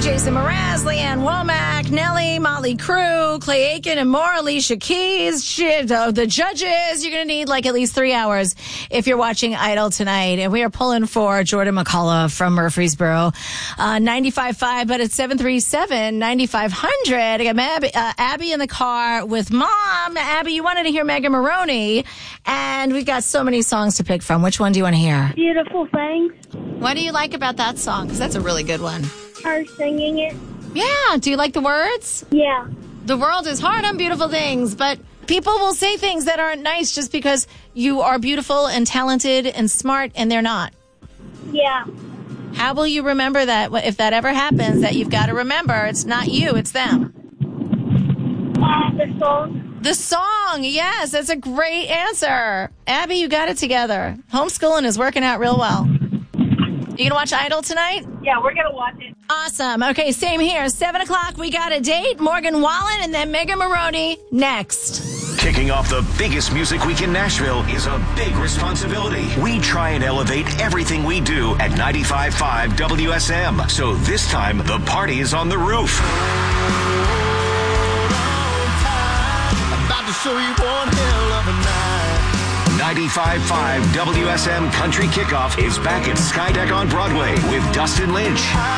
Jason Mraz, Leanne Womack, Nelly, Motley Crue, Clay Aiken, and more. Alicia Keys, the judges. You're going to need like at least 3 hours if you're watching Idol tonight. And we are pulling for Jordan McCullough from Murfreesboro. 95.5, but it's 737-9500. I got Abby in the car with Mom. Abby, you wanted to hear Megan Maroney. And we've got so many songs to pick from. Which one do you want to hear? Beautiful Things. What do you like about that song? Because that's a really good one. Her singing it. Yeah. Do you like the words? Yeah. The world is hard on beautiful things, but people will say things that aren't nice just because you are beautiful and talented and smart and they're not. Yeah. How will you remember that if that ever happens, that you've got to remember it's not you, it's them? The song. The song, yes, that's a great answer. Abby, you got it together. Homeschooling is working out real well. You going to watch Idol tonight? Yeah, we're going to watch it. Awesome. Okay, same here. 7 o'clock, we got a date. Morgan Wallen and then Megan Maroney next. Kicking off the biggest music week in Nashville is a big responsibility. We try and elevate everything we do at 95.5 WSM. So this time, the party is on the roof. About to show you one hell of a night. 95.5 WSM Country Kickoff is back at Skydeck on Broadway with Dustin Lynch.